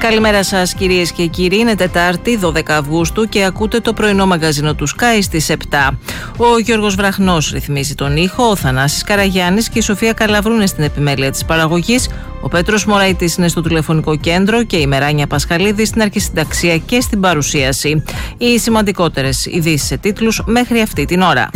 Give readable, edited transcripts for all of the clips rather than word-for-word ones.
Καλημέρα σας κυρίες και κύριοι, είναι Τετάρτη 12 Αυγούστου και ακούτε το πρωινό μαγκαζίνο του Sky στις 7. Ο Γιώργος Βραχνός ρυθμίζει τον ήχο, ο Θανάσης Καραγιάννης και η Σοφία Καλαβρού είναι στην επιμέλεια της παραγωγής, ο Πέτρος Μωραΐτης είναι στο τηλεφωνικό κέντρο και η Μεράνια Πασχαλίδη στην αρχισυνταξία και στην παρουσίαση. Οι σημαντικότερες ειδήσεις σε τίτλους μέχρι αυτή την ώρα.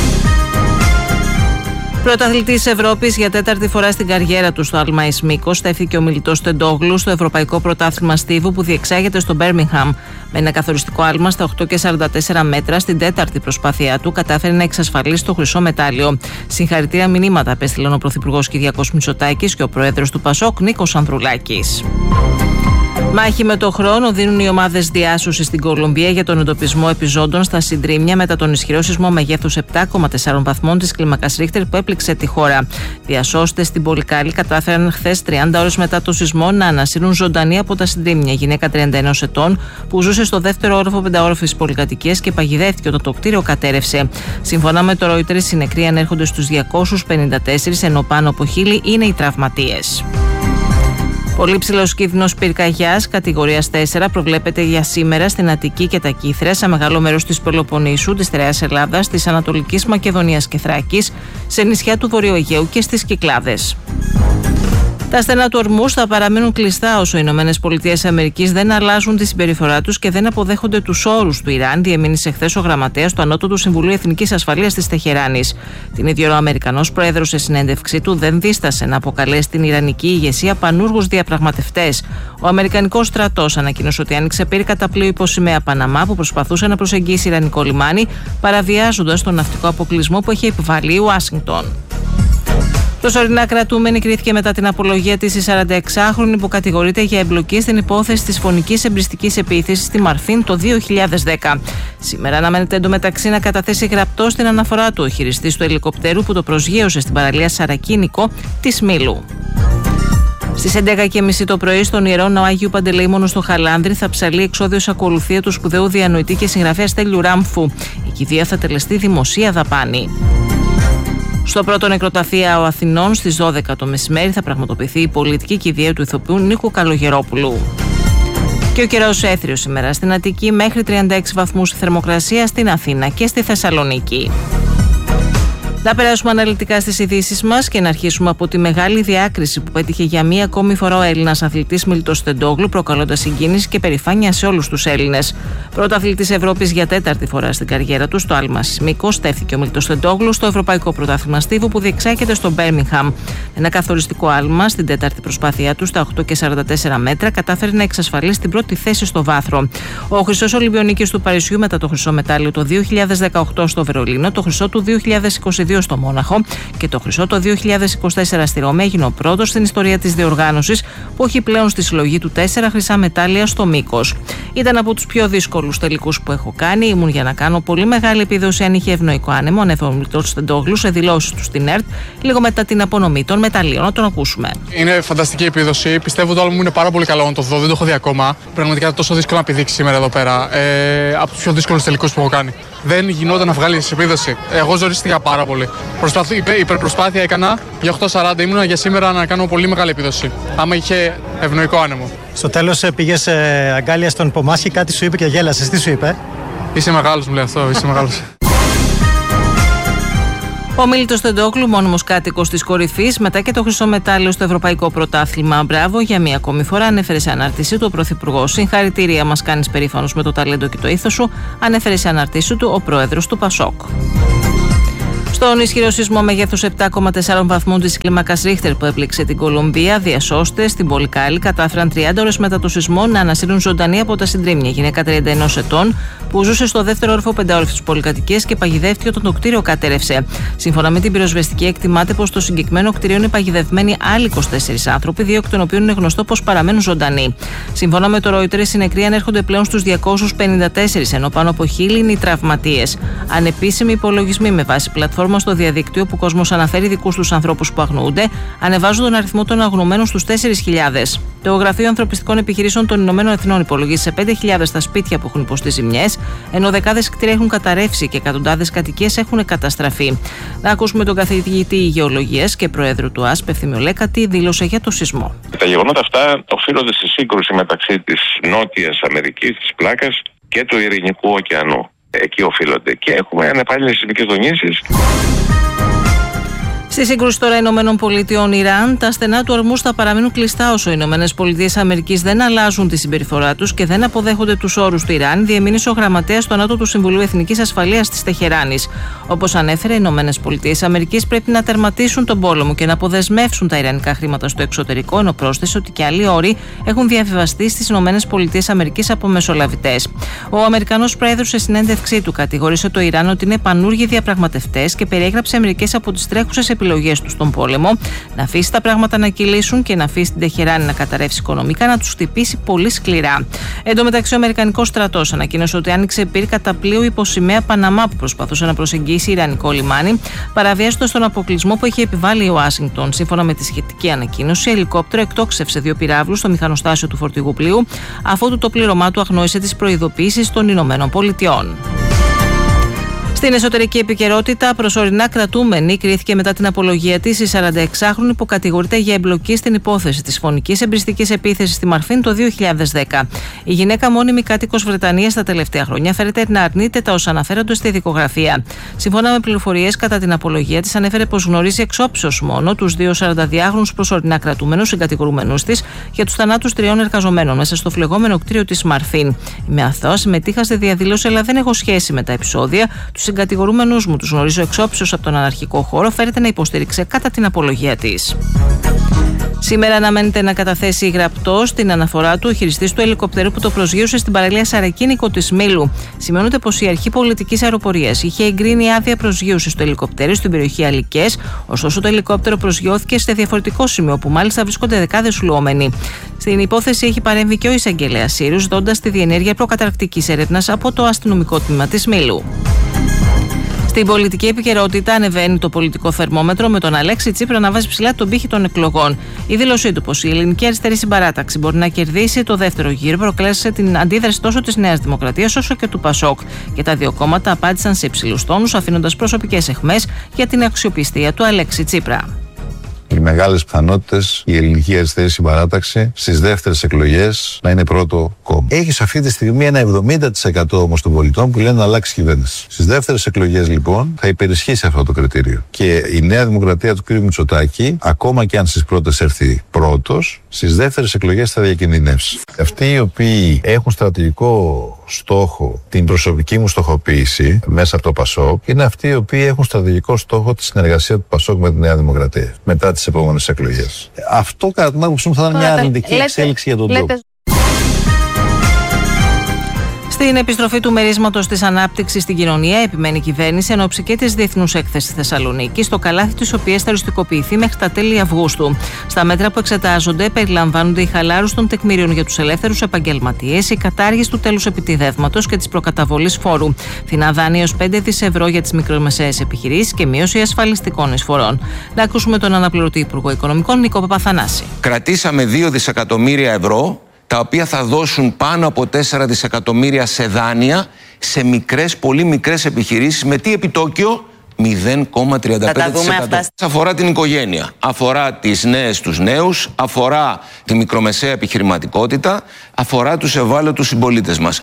Πρωταθλητής Ευρώπης για τέταρτη φορά στην καριέρα του στο άλμα εις Μύκος, στέφθηκε ο Μιλιτός Τεντόγλου στο Ευρωπαϊκό Πρωτάθλημα Στίβου που διεξάγεται στο Μπέρμιγχαμ. Με ένα καθοριστικό άλμα στα 8,44 μέτρα, στην τέταρτη προσπάθειά του κατάφερε να εξασφαλίσει το χρυσό μετάλλιο. Συγχαρητήρια μηνύματα απέστειλαν ο Πρωθυπουργός Κυριάκος Μητσοτάκης και ο Πρόεδρος του Πασόκ Νίκος Ανδρουλάκης. Μάχη με το χρόνο δίνουν οι ομάδες διάσωσης στην Κολομβία για τον εντοπισμό επιζώντων στα συντρίμμια μετά τον ισχυρό σεισμό μεγέθους 7,4 βαθμών της κλίμακας Ρίχτερ που έπληξε τη χώρα. Διασώστες στην Πολυκάλη κατάφεραν χθες 30 ώρες μετά το σεισμό να ανασύρουν ζωντανή από τα συντρίμμια γυναίκα 31 ετών που ζούσε στο δεύτερο όροφο πενταόροφης πολυκατοικίας και παγιδεύτηκε όταν το κτίριο κατέρευσε. Σύμφωνα με το Reuters, οι νεκροί ανέρχονται στους 254, ενώ πάνω από 1.000 είναι οι τραυματίες. Πολύ ψηλός κίνδυνος πυρκαγιάς κατηγορίας 4 προβλέπεται για σήμερα στην Αττική και τα Κύθρα, σε μεγάλο μέρος της Πελοποννήσου, της Στερεάς Ελλάδας, της Ανατολικής Μακεδονίας και Θράκης, σε νησιά του Βορείου Αιγαίου και στις Κυκλάδες. Τα στενά του Ορμούς θα παραμείνουν κλειστά όσο οι ΗΠΑ δεν αλλάζουν τη συμπεριφορά τους και δεν αποδέχονται τους όρους του Ιράν, διεμήνυσε χθες ο γραμματέας του Ανώτατου Συμβουλίου Εθνικής Ασφαλείας της Τεχεράνης. Την ίδια ώρα ο Αμερικανός πρόεδρος σε συνέντευξή του δεν δίστασε να αποκαλέσει την Ιρανική ηγεσία πανούργους διαπραγματευτές. Ο Αμερικανικός στρατός ανακοίνωσε ότι άνοιξε πύρκατα πλοίο υπό σημαία Παναμά που προσπαθούσε να προσεγγίσει Ιρανικό λιμάνι, παραβιάζοντας τον ναυτικό αποκλεισμό που έχει επιβάλει η Ουάσιγκτον. Προσωρινά κρατούμενη κρίθηκε μετά την απολογία της η 46χρονη που κατηγορείται για εμπλοκή στην υπόθεση της φωνικής εμπριστικής επίθεσης στη Μαρφίν το 2010. Σήμερα αναμένεται εντωμεταξύ να καταθέσει γραπτό στην αναφορά του ο χειριστής του ελικοπτέρου που το προσγείωσε στην παραλία Σαρακίνικο της Μήλου. Στις 11:30 το πρωί, στον Ιερό Ναό Αγίου Παντελεήμονου στο Χαλάνδρη, θα ψαλεί εξόδιος ακολουθία του σπουδαίου διανοητή και συγγραφέα Στέλιου Ράμφου. Η κηδεία θα τελεστεί δημοσία δαπάνη. Στο πρώτο νεκροταφείο Αθηνών στις 12 το μεσημέρι θα πραγματοποιηθεί η πολιτική κηδεία του ηθοποιού Νίκου Καλογερόπουλου. Και ο καιρός έθριος σήμερα στην Αττική, μέχρι 36 βαθμούς θερμοκρασία στην Αθήνα και στη Θεσσαλονίκη. Να περάσουμε αναλυτικά στις ειδήσεις μας και να αρχίσουμε από τη μεγάλη διάκριση που πέτυχε για μία ακόμη φορά ο Έλληνας αθλητής Μιλιτός Τεντόγλου, προκαλώντας συγκίνηση και περηφάνεια σε όλους τους Έλληνες. Πρωταθλητής Ευρώπης για τέταρτη φορά στην καριέρα του στο άλμα εις Μύκος, στέφθηκε ο Μιλιτός Τεντόγλου στο Ευρωπαϊκό Πρωτάθλημα Στίβου που διεξάγεται στο Μπέρμιγχαμ. Ένα καθοριστικό άλμα στην τέταρτη προσπάθειά του στα 8,44 μέτρα κατάφερε να εξασφαλίσει την πρώτη θέση στο βάθρο. Ο χρυσός Ολυμπιονίκης του Παρισιού μετά το χρυσό μετάλλιο το 2018 στο Βερολίνο, το χρυσό του 2022 στο Μόναχο και το χρυσό το 2024 στη Ρώμη, έγινε ο πρώτος στην ιστορία της διοργάνωσης που έχει πλέον στη συλλογή του 4 χρυσά μετάλλια στο Μύκος. Ήταν από τους πιο δύσκολους τελικούς που έχω κάνει. Ήμουν για να κάνω πολύ μεγάλη επίδοση αν είχε ευνοϊκό άνεμο, ανέφερε ο Μιλιτός Τεντόγλου σε δηλώσεις του στην ΕΡΤ λίγο μετά την απονομή των μεταλλίων. Να τον ακούσουμε. Είναι φανταστική επίδοση. Πιστεύω το άλμα μου είναι πάρα πολύ καλό να το δω. Δεν το έχω δει ακόμα. Πραγματικά τόσο δύσκολο να πηδήξει σήμερα εδώ πέρα. Από τους πιο δύσκολους τελικούς που έχω κάνει. Δεν γινόταν να βγάλει επίδοση. Εγώ ζορίστηκα πάρα πολύ. Υπερπροσπάθεια έκανα για 8,40. Ήμουνα για σήμερα να κάνω πολύ μεγάλη επίδοση. Άμα είχε ευνοϊκό άνεμο. Στο τέλος πήγες αγκάλια στον Πομάσχη, κάτι σου είπε και γέλασες. Τι σου είπε? Είσαι μεγάλος, μου λέει αυτό. Είσαι μεγάλος. Ο Μιλιτός Τεντόγλου, μόνιμος κάτοικος της κορυφής, μετά και το χρυσό μετάλλιο στο Ευρωπαϊκό Πρωτάθλημα. Μπράβο, για μία ακόμη φορά, ανέφερε σε ανάρτησή του ο Πρωθυπουργός. Συγχαρητήρια, μας κάνεις περήφανος με το ταλέντο και το ήθος σου, ανέφερε σε ανάρτησή του ο Πρόεδρος του Πασόκ. Στον ισχυρό σεισμό μεγέθους 7,4 βαθμών της κλίμακας Ρίχτερ που έπληξε την Κολομβία, διασώστες στην Πολυκάλη κατάφεραν 30 ώρες μετά το σεισμό να ανασύρουν ζωντανή από τα συντρίμμια γυναίκα 31 ετών που ζούσε στο δεύτερο όροφο πενταόροφης πολυκατοικίας και παγιδεύτηκε όταν το κτίριο κατέρευσε. Σύμφωνα με την πυροσβεστική, εκτιμάται πως στο συγκεκριμένο κτίριο είναι παγιδευμένοι άλλοι 24 άνθρωποι, 2 εκ των οποίων είναι γνωστό πως παραμένουν ζωντανοί. Σύμφωνα με το Reuters, οι νεκροί ανέρχονται πλέον στους 254, ενώ πάνω από 1.000 είναι οι τραυματίες. Ανεπίσημοι υπολογισμοί με βάση πλατφόρμα πλατφόρμα στο διαδίκτυο που ο κόσμος αναφέρει δικούς τους ανθρώπους που αγνοούνται, ανεβάζουν τον αριθμό των αγνοωμένων στους 4.000. Το Γραφείο Ανθρωπιστικών Επιχειρήσεων των Ηνωμένων Εθνών υπολογίζει σε 5.000 τα σπίτια που έχουν υποστεί ζημιές, ενώ δεκάδες κτίρια έχουν καταρρεύσει και εκατοντάδες κατοικίες έχουν καταστραφεί. Να ακούσουμε τον καθηγητή Γεωλογίας και Προέδρου του ΑΣΠ, Ευθύμιο Λέκα, τι δήλωσε για το σεισμό. Τα γεγονότα αυτά οφείλονται στη σύγκρουση μεταξύ της Νότιας Αμερικής, της πλάκας, και του Ειρηνικού ωκεανού. Εκεί οφείλονται. Και έχουμε ανεπάλληλες σεισμικές δονήσεις. Στη σύγκρουση τώρα ΗΠΑ-Ιράν, τα στενά του ορμούς θα παραμείνουν κλειστά όσο οι ΗΠΑ δεν αλλάζουν τη συμπεριφορά τους και δεν αποδέχονται τους όρους του Ιράν, διεμήνυσε ο γραμματέας του ΝΑΤΟ του Συμβουλίου Εθνικής Ασφαλείας της Τεχεράνης. Όπως ανέφερε, οι ΗΠΑ πρέπει να τερματίσουν τον πόλεμο και να αποδεσμεύσουν τα ιρανικά χρήματα στο εξωτερικό, ενώ πρόσθεσε ότι και άλλοι όροι έχουν διαβιβαστεί στις ΗΠΑ από μεσολαβητές. Ο Αμερικανός Πρόεδρος σε συνέντευξή του κατηγόρησε το Ιράν ότι είναι πανούργοι διαπραγματευτές και περιέγραψε μερικές από τις τρέχουσες επιλογές του στον πόλεμο, να αφήσει τα πράγματα να κυλήσουν και να αφήσει την Τεχεράνη να καταρρεύσει οικονομικά, να τους χτυπήσει πολύ σκληρά. Εν τω μεταξύ, ο Αμερικανικός στρατός ανακοίνωσε ότι άνοιξε πυρ κατά πλοίο υποσημαία Παναμά που προσπαθούσε να προσεγγίσει ιρανικό λιμάνι, παραβιάζοντας τον αποκλεισμό που είχε επιβάλει η Ουάσιγκτον. Σύμφωνα με τη σχετική ανακοίνωση, ελικόπτερο εκτόξευσε 2 πυράβλους στο μηχανοστάσιο του φορτηγού πλοίου, αφότου το πλήρωμά του αγνόησε τις προειδοποιήσεις των ΗΠΑ. Στην εσωτερική επικαιρότητα, προσωρινά κρατούμενη κρίθηκε μετά την απολογία της η 46χρονη που κατηγορείται για εμπλοκή στην υπόθεση της φωνικής εμπριστικής επίθεσης στη Μαρφίν το 2010. Η γυναίκα, μόνιμη κάτοικος Βρετανίας τα τελευταία χρόνια, φέρεται να αρνείται τα όσα αναφέρονται στη δικογραφία. Σύμφωνα με πληροφορίες, κατά την απολογία της, ανέφερε πως γνωρίζει εξόψεως μόνο τους 2 42χρονους προσωρινά κρατούμενους συγκατηγορούμενους της για τους θανάτους 3 εργαζομένων μέσα στο φλεγόμενο κτίριο της Μαρφίν. Είμαι αθώα, συμμετείχα στη διαδήλωση, αλλά δεν έχω σχέση με τα επεισόδια. Τους συγκατηγορούμενους μου τους γνωρίζω εξόψεως από τον αναρχικό χώρο, φέρεται να υποστήριξε κατά την απολογία της. Σήμερα αναμένεται να καταθέσει γραπτός την αναφορά του ο χειριστής του ελικοπτερού που το προσγείωσε στην παραλία Σαρακίνικο της Μήλου. Σημειώνεται πως η Αρχή Πολιτικής Αεροπορίας είχε εγκρίνει άδεια προσγείωσης του ελικοπτερού στην περιοχή Αλικές, ωστόσο το ελικόπτερο προσγειώθηκε σε διαφορετικό σημείο, που μάλιστα βρίσκονται δεκάδες φλουόμενοι. Στην υπόθεση έχει παρέμβει και ο εισαγγελέας Σύρους, δώντας τη διενέργεια προκαταρκτικής έρευνας από το αστυνομικό τμήμα της Μήλου. Στην πολιτική επικαιρότητα, ανεβαίνει το πολιτικό θερμόμετρο με τον Αλέξη Τσίπρα να βάζει ψηλά τον πύχη των εκλογών. Η δήλωσή του πως η Ελληνική Αριστερή Συμπαράταξη μπορεί να κερδίσει το δεύτερο γύρο προκάλεσε την αντίδραση τόσο της Νέας Δημοκρατίας όσο και του ΠΑΣΟΚ. Και τα δύο κόμματα απάντησαν σε υψηλούς τόνους, αφήνοντας προσωπικές αιχμές για την αξιοπιστία του Αλέξη Τσίπρα. Οι μεγάλες πιθανότητες η Ελληνική Αριστερή Συμπαράταξη στις δεύτερες εκλογές να είναι πρώτο κόμμα. Έχει αυτή τη στιγμή ένα 70% όμως των πολιτών που λένε να αλλάξει κυβέρνηση. Στις δεύτερες εκλογές λοιπόν θα υπερισχύσει αυτό το κριτήριο. Και η Νέα Δημοκρατία του κ. Μητσοτάκη, ακόμα και αν στις πρώτες έρθει πρώτος, στις δεύτερες εκλογές θα διακινδυνεύσει. Αυτοί οι οποίοι έχουν στρατηγικό στόχο την προσωπική μου στοχοποίηση μέσα από το ΠΑΣΟΚ είναι αυτοί οι οποίοι έχουν στρατηγικό στόχο τη συνεργασία του ΠΑΣΟΚ με τη Νέα Δημοκρατία μετά τις επόμενες εκλογές. Αυτό κατά την άποψή μου θα ήταν μια αρνητική εξέλιξη για τον τόπο. Στην επιστροφή του μερίσματος της ανάπτυξης στην κοινωνία, επιμένει η κυβέρνηση εν ώψη και της Διεθνούς Έκθεσης Θεσσαλονίκης, το καλάθι της οποίας θα οριστικοποιηθεί μέχρι τα τέλη Αυγούστου. Στα μέτρα που εξετάζονται περιλαμβάνονται η χαλάρωση των τεκμηρίων για τους ελεύθερους επαγγελματίες, η κατάργηση του τέλους επιτιδεύματος και της προκαταβολής φόρου, φθηνά δάνεια ως 5 δις ευρώ για τις μικρομεσαίες επιχειρήσεις και μείωση ασφαλιστικών εισφορών. Να ακούσουμε τον αναπληρωτή Υπουργό Οικονομικών Νίκο Παπαθανάση. Κρατήσαμε 2 δισεκατομμύρια ευρώ, τα οποία θα δώσουν πάνω από 4 δισεκατομμύρια σε δάνεια σε μικρές, πολύ μικρές επιχειρήσεις. Με τι επιτόκιο? 0,35%. Αφορά την οικογένεια, αφορά τις νέες, τους νέους, αφορά τη μικρομεσαία επιχειρηματικότητα, αφορά τους ευάλωτους συμπολίτες μας.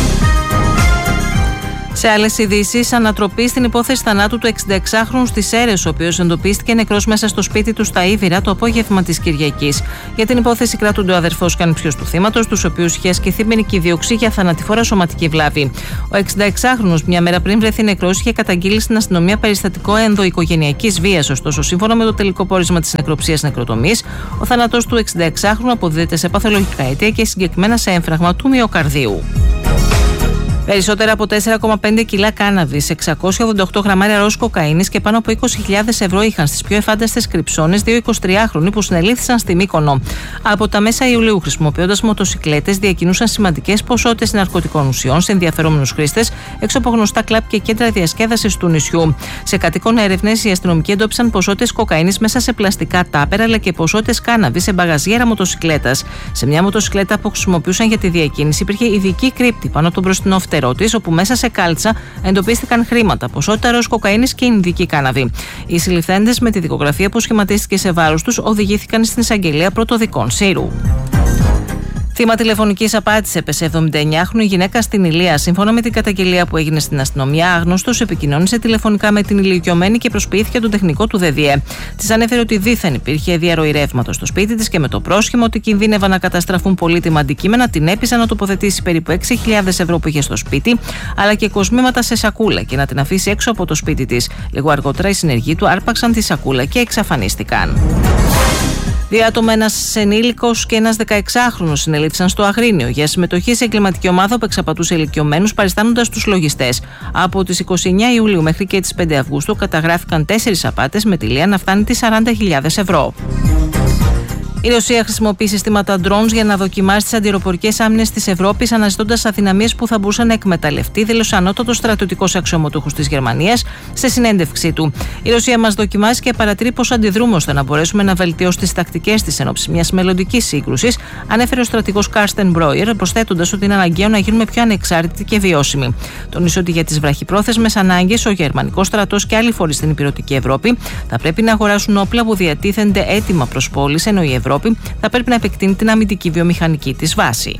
Σε άλλες ειδήσεις, ανατροπή στην υπόθεση θανάτου του 66χρονου στις Σέρρες, ο οποίος εντοπίστηκε νεκρός μέσα στο σπίτι του στα Ήβυρα το απόγευμα της Κυριακής. Για την υπόθεση κρατούνται ο αδερφός και ανιψιός του θύματος, τους οποίους είχε ασκηθεί ποινική δίωξη για θανατηφόρα σωματική βλάβη. Ο 66χρονος, μια μέρα πριν βρεθεί νεκρός, είχε καταγγείλει στην αστυνομία περιστατικό ενδοοικογενειακής βίας. Ωστόσο, σύμφωνα με το τελικό πόρισμα της νεκροψίας νεκροτομής, ο θάνατος του 66χρονου αποδίδεται σε παθολογικά αίτια και συγκεκριμένα σε έμφραγμα του μυοκαρδίου. Περισσότερα από 4,5 κιλά κάναβης, 688 γραμμάρια ροζ κοκαίνης και πάνω από 20.000 ευρώ είχαν στις πιο εφάνταστες κρυψώνες 2 23χρονοι που συνελήφθησαν στη Μύκονο. Από τα μέσα Ιουλίου, χρησιμοποιώντας μοτοσικλέτες, διακινούσαν σημαντικές ποσότητες ναρκωτικών ουσιών σε ενδιαφερόμενους χρήστες έξω από γνωστά κλαμπ και κέντρα διασκέδασης του νησιού. Σε κατοίκων έρευνες, οι αστυνομικοί εντόπισαν ποσότητες κοκαίνης μέσα σε πλαστικά τάπερα αλλά και ποσότητες κάναβης σε μπαγαζιέρα μοτοσικλέτας. Σε μια μοτοσικλέτα που χρησιμοποιούσαν για τη διακίνηση υπήρχε ειδική κρύπτη πάνω από τον μπροστινό φτερό της, όπου μέσα σε κάλτσα εντοπίστηκαν χρήματα, ποσότητα ροζ κοκαίνης και ινδική κάναβη. Οι συλληφθέντες, με τη δικογραφία που σχηματίστηκε σε βάρος τους, οδηγήθηκαν στην εισαγγελία πρωτοδικών Σύρου. Θύμα τηλεφωνικής απάτης έπεσε 79χρονη γυναίκα στην Ηλία. Σύμφωνα με την καταγγελία που έγινε στην αστυνομία, άγνωστος επικοινώνησε τηλεφωνικά με την ηλικιωμένη και προσποιήθηκε τον τεχνικό του ΔΔΕ. Της ανέφερε ότι δήθεν υπήρχε διαρροή ρεύματος στο σπίτι της και με το πρόσχημα ότι κινδύνευαν να καταστραφούν πολύτιμα αντικείμενα, την έπεισε να τοποθετήσει περίπου 6.000 ευρώ που είχε στο σπίτι, αλλά και κοσμήματα σε σακούλα και να την αφήσει έξω από το σπίτι της. Λίγο αργότερα, οι συνεργοί του άρπαξαν τη σακούλα και εξαφανίστηκαν. 2 άτομα, ένας ενήλικος και ένας 16χρονος, συνελήφθησαν στο Αγρίνιο για συμμετοχή σε εγκληματική ομάδα που εξαπατούσε ηλικιωμένους παριστάνοντας τους λογιστές. Από τις 29 Ιουλίου μέχρι και τις 5 Αυγούστου καταγράφηκαν 4 απάτες με τηλεία να φτάνει τις 40.000 ευρώ. Η Ρωσία χρησιμοποιεί συστήματα drones για να δοκιμάσει τις αντιεροπορικές άμυνες της Ευρώπης, αναζητώντας αδυναμίες που θα μπορούσε να εκμεταλλευτεί, δήλωσε ανώτατος στρατιωτικός αξιωματούχος της Γερμανίας σε συνέντευξή του. Η Ρωσία μας δοκιμάζει και παρατηρεί πώς αντιδρούμε ώστε να μπορέσουμε να βελτιώσουμε τις τακτικές της ενόψει μιας μελλοντικής σύγκρουσης, ανέφερε ο στρατηγός Κάρστεν Μπρόιερ, προσθέτοντας ότι είναι αναγκαίο να γίνουμε πιο ανεξάρτητοι και βιώσιμοι. Τονίσε ότι για τις βραχυπρόθεσμες ανάγκες ο γερμανικός στρατός και άλλοι φορείς στην υπηρετική Ευρώπη θα πρέπει να αγοράσουν όπλα που διατίθενται έτοιμα προς πώληση, ενώ η Ευρώπη θα πρέπει να επεκτείνει την αμυντική βιομηχανική της βάση.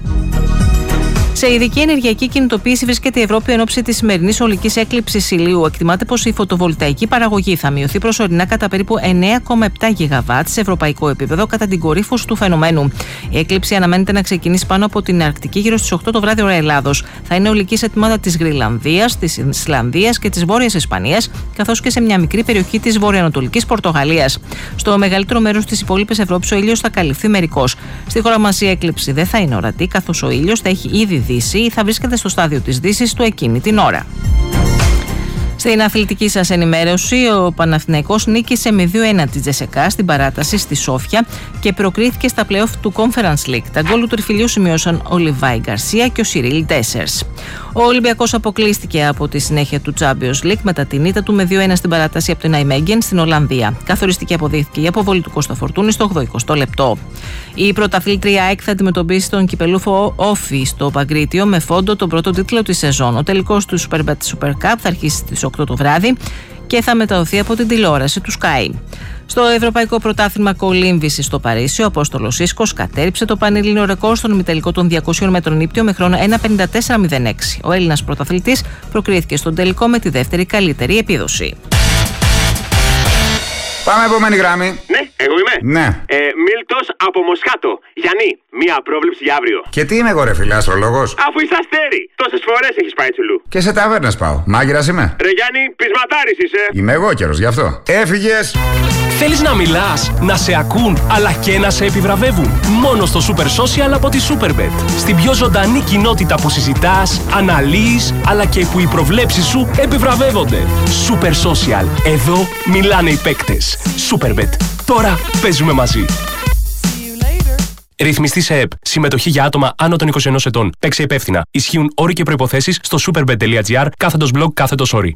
Σε ειδική ενεργειακή κινητοποίηση βρίσκεται η Ευρώπη εν ώψη της σημερινής ολικής έκλειψης ηλίου. Εκτιμάται πως η φωτοβολταϊκή παραγωγή θα μειωθεί προσωρινά κατά περίπου 9,7 γιγαβάτ σε ευρωπαϊκό επίπεδο κατά την κορύφωση του φαινομένου. Η έκλειψη αναμένεται να ξεκινήσει πάνω από την Αρκτική γύρω στις 8 το βράδυ ώρα Ελλάδος. Θα είναι ολική σε τμήματα της Γρυλανδίας, της Ισλανδίας και της Βόρειας Ισπανίας, καθώς και σε μια μικρή περιοχή της βορειοανατολικής Πορτογαλίας. Στο μεγαλύτερο μέρος της υπόλοιπης Ευρώπης ο ήλιος θα καλυφθεί μερικώς. Στη χώρα μας η έκλειψη δεν θα είναι ορατή, καθώς ο ήλιος θα έχει ήδη δύσει ή θα βρίσκεται στο στάδιο της δύσης του εκείνη την ώρα. Στην αθλητική σας ενημέρωση, ο Παναθηναϊκός νίκησε με 2-1 τη Τζεσεκά στην παράταση στη Σόφια και προκρίθηκε στα play-off του Conference League. Τα γκολ του τριφυλιού σημειώσαν ο Λιβάη Γκαρσία και ο Σιρίλ Ντέσσερς. Ο Ολυμπιακός αποκλείστηκε από τη συνέχεια του Champions League μετά την ήττα του με 2-1 στην παράταση από την Ναϊμέγγεν στην Ολλανδία. Καθοριστική αποδείχθηκε η αποβολή του Κώστα Φορτούνη στο 80ο λεπτό. Η πρωταθλήτρια ΑΕΚ θα αντιμετωπίσει τον κυπελούφο Όφη στο Παγκρίτιο με φόντο τον πρώτο τίτλο της σεζόν. Ο τελικός του Super Cup θα αρχίσει στις 8 το βράδυ και θα μεταδοθεί από την τηλεόραση του Sky. Στο Ευρωπαϊκό Πρωτάθλημα Κολύμβησης στο Παρίσι, ο Απόστολος Ίσκος κατέριψε το πανελλήνιο ρεκόρ στον ημιτελικό των 200 μέτρων ύπτιο με χρόνο 1.54.06. Ο Έλληνας πρωταθλητής προκρίθηκε στον τελικό με τη δεύτερη καλύτερη επίδοση. Πάμε επόμενη γράμμη. Ναι, εγώ είμαι. Ναι. Μίλτος από Μοσχάτο. Γιάννη, μία πρόβλεψη για αύριο. Και τι είμαι εγώ, ρε φίλε, αστρολόγος? Αφού είσαι αστέρι, τόσες φορές έχεις πάει τσουλού. Και σε ταβέρνες πάω. Μάγειρας είμαι. Ρε Γιάννη, πεισματάρης είσαι. Είμαι εγώ καιρός γι' αυτό. Έφυγες. Θέλεις να μιλάς, να σε ακούν, αλλά και να σε επιβραβεύουν? Μόνο στο Super Social από τη Superbet. Στην πιο ζωντανή κοινότητα που συζητάς, αναλύεις, αλλά και που οι προβλέψεις σου επιβραβεύονται. Super Social. Εδώ μιλάνε οι παίκτες. Superbet. Τώρα παίζουμε μαζί. Ρυθμιστή σε ΕΠ. Συμμετοχή για άτομα άνω των 21 ετών. Παίξε υπεύθυνα. Ισχύουν όροι και προϋποθέσεις στο superbet.gr/blog/όροι.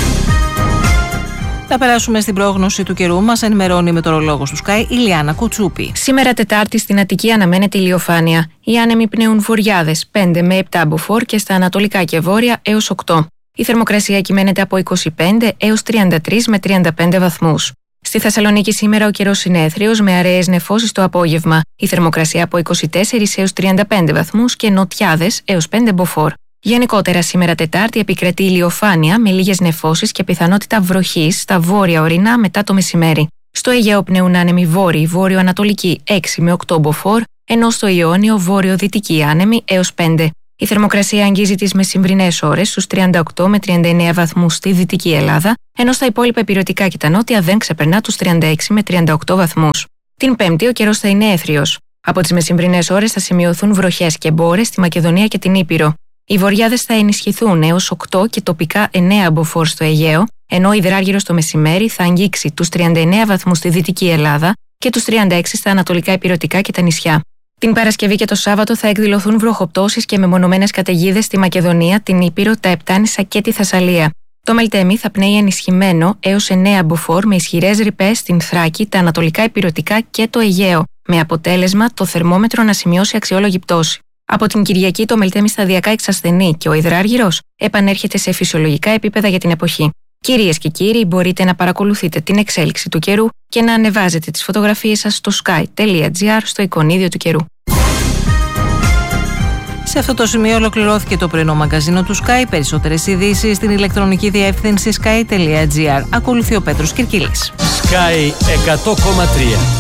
Θα περάσουμε στην πρόγνωση του καιρού. Μας ενημερώνει η μετεωρολόγος του Sky, η Λιάννα Κουτσούπη. Σήμερα Τετάρτη στην Αττική αναμένεται ηλιοφάνεια. Οι άνεμοι πνέουν βορειάδες 5 με 7 μποφόρ και στα ανατολικά και βόρεια έως 8. Η θερμοκρασία κυμαίνεται από 25 έως 33 με 35 βαθμούς. Στη Θεσσαλονίκη σήμερα ο καιρός είναι έθριος με αραιές νεφώσεις το απόγευμα. Η θερμοκρασία από 24 έως 35 βαθμούς και νοτιάδες έως 5 μποφόρ. Γενικότερα σήμερα Τετάρτη επικρατεί ηλιοφάνεια με λίγες νεφώσεις και πιθανότητα βροχής στα βόρεια ορεινά μετά το μεσημέρι. Στο Αιγαίο πνέουν άνεμοι βόρειοι, βόρειο-ανατολικοί 6 με 8 μποφόρ, ενώ στο Ιόνιο βόρειο-δυτικοί άνεμοι έως 5. Η θερμοκρασία αγγίζει τις μεσημβρινές ώρες στους 38 με 39 βαθμούς στη Δυτική Ελλάδα, ενώ στα υπόλοιπα ηπειρωτικά και τα νότια δεν ξεπερνά τους 36 με 38 βαθμούς. Την Πέμπτη ο καιρός θα είναι έθριος. Από τις μεσημβρινές ώρες θα σημειωθούν βροχές και μπόρες στη Μακεδονία και την Ήπειρο. Οι βοριάδες θα ενισχυθούν έως 8 και τοπικά 9 μποφόρ στο Αιγαίο, ενώ ο υδράργυρος το μεσημέρι θα αγγίξει τους 39 βαθμούς στη Δυτική Ελλάδα και τους 36 στα ανατολικά ηπειρωτικά και τα νησιά. Την Παρασκευή και το Σάββατο θα εκδηλωθούν βροχοπτώσεις και μεμονωμένες καταιγίδες στη Μακεδονία, την Ήπειρο, τα Επτάνησα και τη Θεσσαλία. Το Μελτέμι θα πνέει ενισχυμένο έως 9 μποφόρ με ισχυρές ρηπές στην Θράκη, τα ανατολικά ηπειρωτικά και το Αιγαίο, με αποτέλεσμα το θερμόμετρο να σημειώσει αξιόλογη πτώση. Από την Κυριακή το Μελτέμι σταδιακά εξασθενεί και ο υδράργυρος επανέρχεται σε φυσιολογικά επίπεδα για την εποχή. Κυρίες και κύριοι, μπορείτε να παρακολουθείτε την εξέλιξη του καιρού και να ανεβάζετε τις φωτογραφίες σας στο sky.gr στο εικονίδιο του καιρού. Σε αυτό το σημείο ολοκληρώθηκε το πρωινό μαγκαζίνο του Sky. Περισσότερες ειδήσεις στην ηλεκτρονική διεύθυνση sky.gr. Ακολουθεί ο Πέτρος Κυρκίλης. Sky 100,3.